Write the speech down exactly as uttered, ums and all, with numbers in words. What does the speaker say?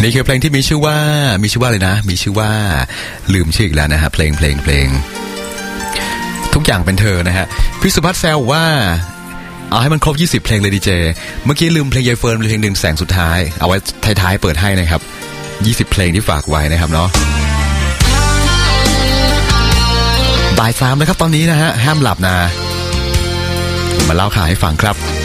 นี่คือเพลงที่มีชื่อว่ามีชื่อว่าเลยนะมีชื่อว่าลืมชื่ออีกแล้วนะฮะเพลงเพลงเพลงทุกอย่างเป็นเธอนะฮะพี่สุภัทรแซวว่าเอาให้มันครบยี่สิบเพลงเลยดีเจเมื่อกี้ลืมเพลงยายเฟิร์นเพลงหนึ่งแสงสุดท้ายเอาไว้ท้ายๆเปิดให้นะครับยี่สิบเพลงที่ฝากไว้นะครับเนาะบ่ายสามนะครับตอนนี้นะฮะห้ามหลับนะมาเล่าข่าวให้ฟังครับ